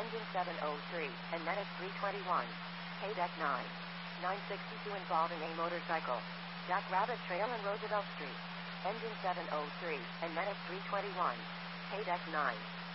engine 703, and medic 321. KDEC 9. 962 involving a motorcycle. Jackrabbit Trail and Roosevelt Street. Engine 703, and medic 321. KDEC 9.